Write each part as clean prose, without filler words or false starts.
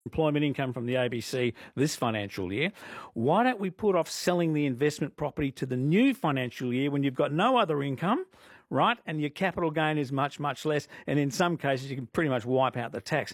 employment income from the ABC this financial year. Why don't we put off selling the investment property to the new financial year when you've got no other income, right? And your capital gain is much, much less. And in some cases, you can pretty much wipe out the tax.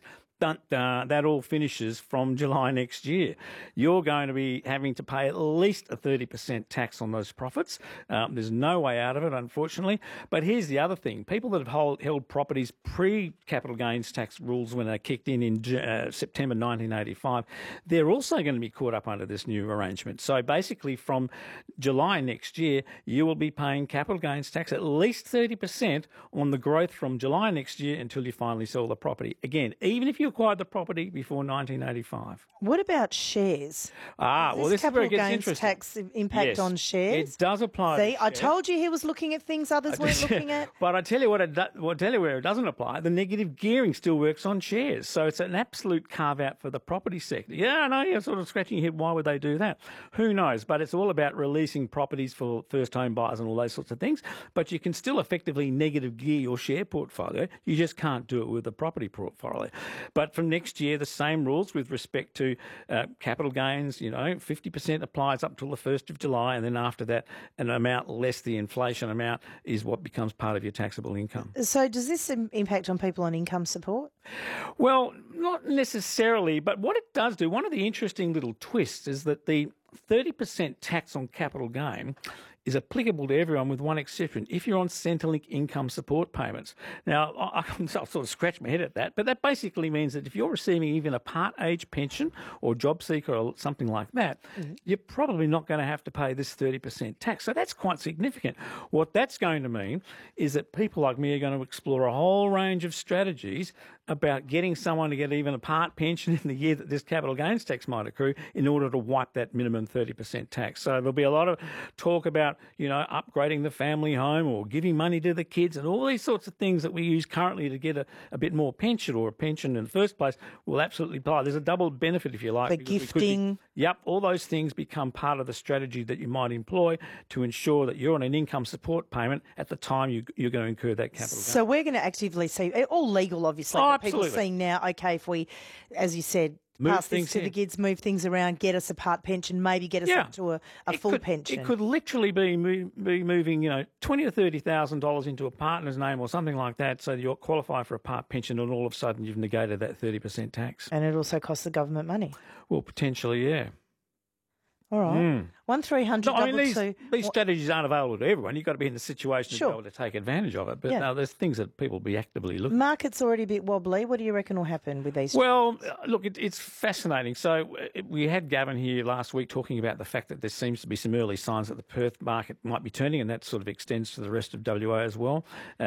That all finishes from July next year. You're going to be having to pay at least a 30% tax on those profits. There's no way out of it, unfortunately. But here's the other thing. People that have held properties pre-capital gains tax rules when they kicked in September 1985, they're also going to be caught up under this new arrangement. So basically from July next year, you will be paying capital gains tax at least 30% on the growth from July next year until you finally sell the property. Again, even if you acquired the property before 1985. What about shares? Well, this is where it gets interesting. Tax impact on shares? It does apply. See, I told you he was looking at things others weren't looking at. But I tell you what, where it doesn't apply. The negative gearing still works on shares, so it's an absolute carve out for the property sector. Yeah, I know you're sort of scratching your head. Why would they do that? Who knows? But it's all about releasing properties for first home buyers and all those sorts of things. But you can still effectively negative gear your share portfolio. You just can't do it with the property portfolio. But from next year, the same rules with respect to capital gains, 50% applies up till the 1st of July, and then after that, an amount less the inflation amount is what becomes part of your taxable income. So does this impact on people on income support? Well, not necessarily, but what it does do, one of the interesting little twists is that the 30% tax on capital gain is applicable to everyone with one exception, if you're on Centrelink income support payments. Now, I'll sort of scratch my head at that, but that basically means that if you're receiving even a part-age pension or job seeker or something like that, you're probably not going to have to pay this 30% tax. So that's quite significant. What that's going to mean is that people like me are going to explore a whole range of strategies about getting someone to get even a part pension in the year that this capital gains tax might accrue in order to wipe that minimum 30% tax. So there'll be a lot of talk about, upgrading the family home or giving money to the kids and all these sorts of things that we use currently to get a bit more pension or a pension in the first place will absolutely apply. There's a double benefit, if you like. The gifting. All those things become part of the strategy that you might employ to ensure that you're on an income support payment at the time you're going to incur that capital gain. So we're going to actively see, all legal obviously, but people seeing now, okay, if we, as you said, pass this to the kids, move things around, get us a part pension, maybe get us up to a full pension. It could literally be moving, $20,000 or $30,000 into a partner's name or something like that, so that you'll qualify for a part pension, and all of a sudden you've negated that 30% tax. And it also costs the government money. Well, potentially, yeah. All right. 1300 these strategies aren't available to everyone. You've got to be in the situation to be able to take advantage of it. But no, there's things that people will be actively looking at. Market's already a bit wobbly. What do you reckon will happen with these? Well, look, it's fascinating. So we had Gavin here last week talking about the fact that there seems to be some early signs that the Perth market might be turning, and that sort of extends to the rest of WA as well.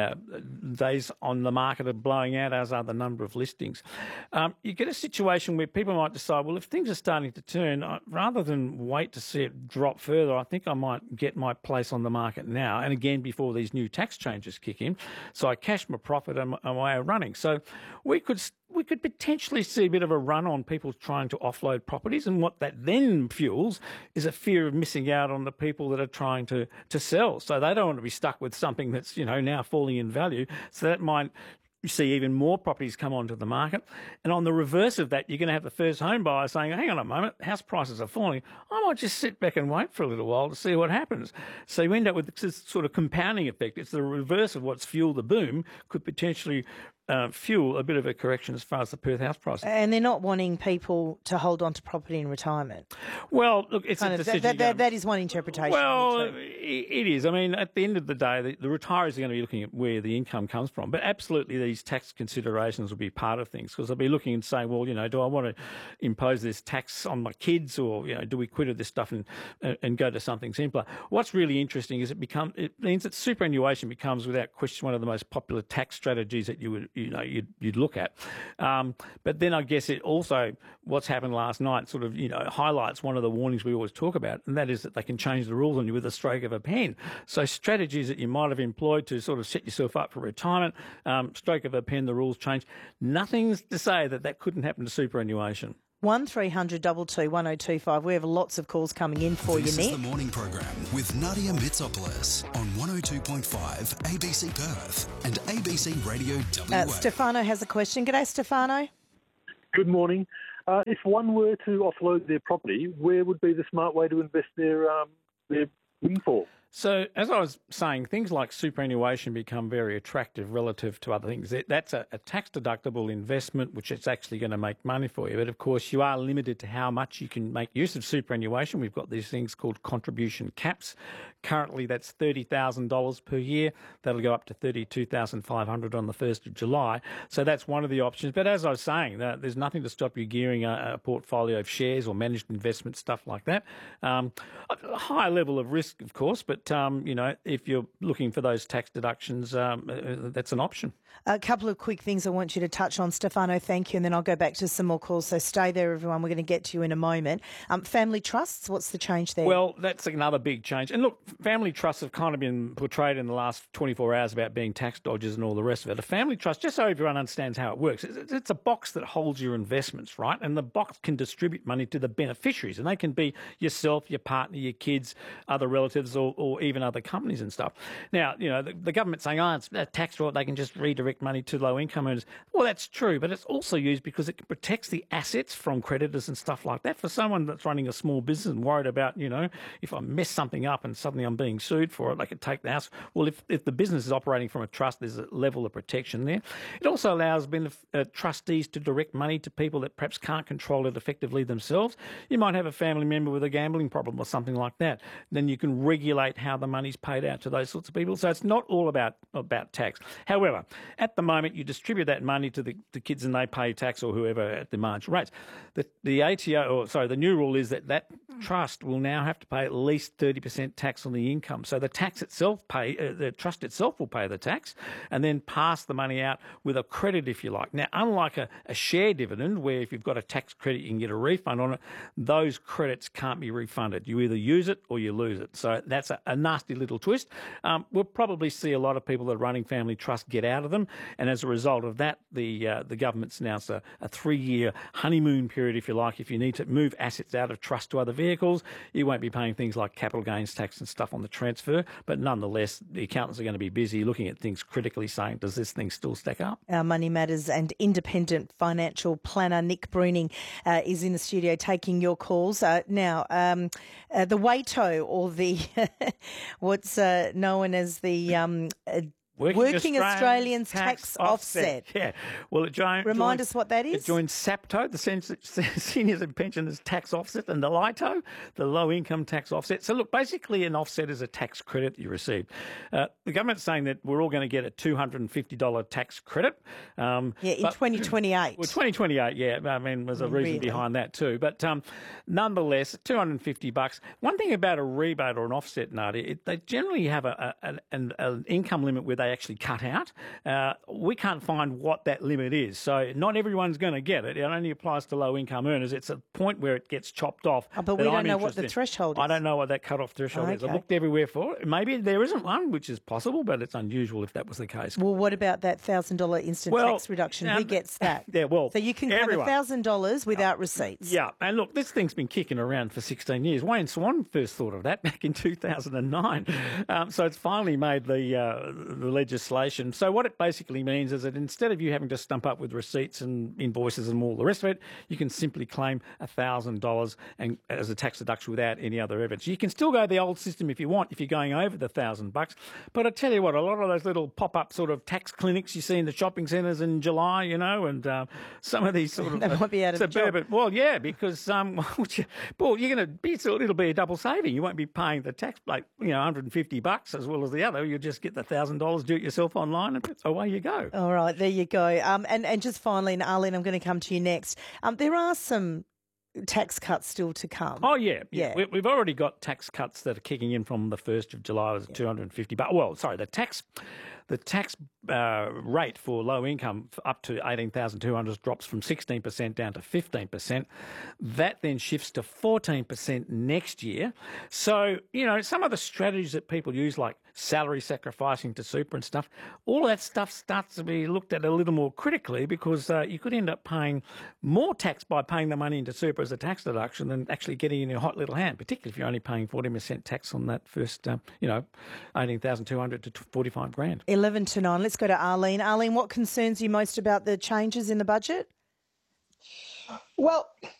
Days on the market are blowing out, as are the number of listings. You get a situation where people might decide, well, if things are starting to turn, rather than wait to see it drop further, I think I might get my place on the market now, and again before these new tax changes kick in, so I cash my profit and my way of running. So we could potentially see a bit of a run on people trying to offload properties, and what that then fuels is a fear of missing out on the people that are trying to sell. So they don't want to be stuck with something that's now falling in value. So that might see even more properties come onto the market. And on the reverse of that, you're going to have the first home buyer saying, hang on a moment, house prices are falling. I might just sit back and wait for a little while to see what happens. So you end up with this sort of compounding effect. It's the reverse of what's fueled the boom, could potentially fuel a bit of a correction as far as the Perth house prices. And they're not wanting people to hold on to property in retirement. Well, look, it's a decision. That is one interpretation. Well, it is. I mean, at the end of the day, the retirees are going to be looking at where the income comes from. But absolutely, these tax considerations will be part of things, because they'll be looking and saying, well, do I want to impose this tax on my kids, or do we quit of this stuff and go to something simpler? What's really interesting is it means that superannuation becomes, without question, one of the most popular tax strategies that you'd look at. But then I guess it also, what's happened last night sort of, highlights one of the warnings we always talk about, and that is that they can change the rules on you with a stroke of a pen. So strategies that you might have employed to sort of set yourself up for retirement, stroke of a pen, the rules change. Nothing's to say that couldn't happen to superannuation. 1300 22 1025. We have lots of calls coming in for you, Nick. This is the morning program with Nadia Mitsopoulos on 102.5 ABC Perth and ABC Radio WA. Stefano has a question. G'day, Stefano. Good morning. If one were to offload their property, where would be the smart way to invest their windfall? So, as I was saying, things like superannuation become very attractive relative to other things. That's a tax-deductible investment, which is actually going to make money for you. But, of course, you are limited to how much you can make use of superannuation. We've got these things called contribution caps. Currently, that's $30,000 per year. That'll go up to $32,500 on the 1st of July. So that's one of the options. But as I was saying, there's nothing to stop you gearing a portfolio of shares or managed investment, stuff like that. A high level of risk, of course, but if you're looking for those tax deductions, that's an option. A couple of quick things I want you to touch on, Stefano, thank you, and then I'll go back to some more calls. So stay there, everyone. We're going to get to you in a moment. Family trusts, what's the change there? Well, that's another big change. And look, family trusts have kind of been portrayed in the last 24 hours about being tax dodgers and all the rest of it. A family trust, just so everyone understands how it works, it's a box that holds your investments, right? And the box can distribute money to the beneficiaries, and they can be yourself, your partner, your kids, other relatives, or even other companies and stuff. Now, the government's saying, it's a tax fraud, they can just redirect money to low-income earners. Well, that's true, but it's also used because it protects the assets from creditors and stuff like that. For someone that's running a small business and worried about, if I mess something up and suddenly I'm being sued for it, they could take the house. Well, if the business is operating from a trust, there's a level of protection there. It also allows trustees to direct money to people that perhaps can't control it effectively themselves. You might have a family member with a gambling problem or something like that. Then you can regulate how the money's paid out to those sorts of people. So it's not all about tax. However, at the moment, you distribute that money to the kids and they pay tax or whoever at the marginal rates. The new rule is that trust will now have to pay at least 30% tax on the income. So the the trust itself will pay the tax and then pass the money out with a credit, if you like. Now, unlike a share dividend, where if you've got a tax credit, you can get a refund on it, those credits can't be refunded. You either use it or you lose it. So that's a nasty little twist. We'll probably see a lot of people that are running family trusts get out of them. And as a result of that, the government's announced a 3-year honeymoon period, if you like. If you need to move assets out of trust to other vehicles, you won't be paying things like capital gains tax and stuff on the transfer. But nonetheless, the accountants are going to be busy looking at things critically, saying, does this thing still stack up? Our Money Matters and independent financial planner Nick Bruning is in the studio taking your calls. Now, the WATO, or the what's known as the Working Australians Tax Offset. Yeah. Well, remind us what that is. It joins SAPTO, the Seniors and Pensioners Tax Offset, and the LITO, the Low Income Tax Offset. So, look, basically an offset is a tax credit that you receive. The government's saying that we're all going to get a $250 tax credit. In 2028. Well, 2028, yeah. I mean, there's a reason behind that too. But nonetheless, $250. One thing about a rebate or an offset, Nadia, they generally have an income limit where they actually cut out. We can't find what that limit is. So not everyone's going to get it. It only applies to low-income earners. It's a point where it gets chopped off. But we don't know what the threshold is. I don't know what that cut-off threshold is. I've looked everywhere for it. Maybe there isn't one, which is possible, but it's unusual if that was the case. Well, what about that $1,000 instant tax reduction? Who gets that? Yeah, so you can have $1,000 without receipts. Yeah, and look, this thing's been kicking around for 16 years. Wayne Swan first thought of that back in 2009. So it's finally made the legislation. So what it basically means is that instead of you having to stump up with receipts and invoices and all the rest of it, you can simply claim $1,000 and as a tax deduction without any other evidence. You can still go the old system if you want, if you're going over the $1,000. But I tell you what, a lot of those little pop-up sort of tax clinics you see in the shopping centres in July, and some of these sort of they might be out of suburban. Well, yeah, because it'll be a double saving. You won't be paying the tax, like $150 as well as the other. You'll just get the $1,000, do it yourself online, and away you go. All right, there you go. And just finally, and Arlene, I'm going to come to you next. There are some tax cuts still to come. Oh, yeah. We've already got tax cuts that are kicking in from the 1st of July. It was $250. Well, sorry, the tax rate for low income up to $18,200 drops from 16% down to 15%. That then shifts to 14% next year. So, some of the strategies that people use, like salary sacrificing to super and stuff, all that stuff starts to be looked at a little more critically, because you could end up paying more tax by paying the money into super as a tax deduction than actually getting in your hot little hand, particularly if you're only paying 40% tax on that first, $18,200 to $45,000. 11 to 9. Let's go to Arlene. Arlene, what concerns you most about the changes in the budget? Well,